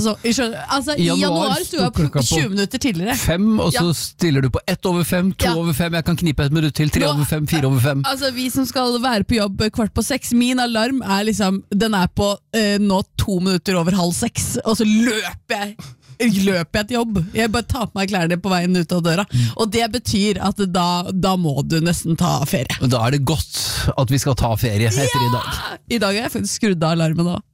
så, altså, I januar sto jeg opp 20 minutter tidligere 5, og så stiller du på 1 over 5, 2 over 5, jeg kan knipe 1 minutt til, 3 over 5, 4 over 5. Altså vi som skal være på jobb 5:15, min alarm liksom, den på nå 2 minutter over 5:30, og så løper jeg til jobb. Jeg bare tar på meg klærne på veien ut av døra, og det betyr at da må du nesten ta ferie. Da det godt at vi skal ta ferie etter i dag. I dag har jeg faktisk skrudd av alarmen også.